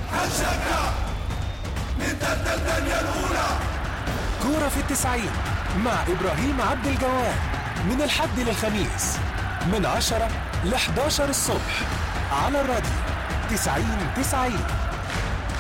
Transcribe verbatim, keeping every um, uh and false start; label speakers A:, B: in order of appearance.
A: هنشجع نتقدم الدنيا الأولى.
B: كورة في التسعين مع إبراهيم عبد الجواد من الحد للخميس من عشرة ل حداشر الصبح على الراديو تسعين تسعين.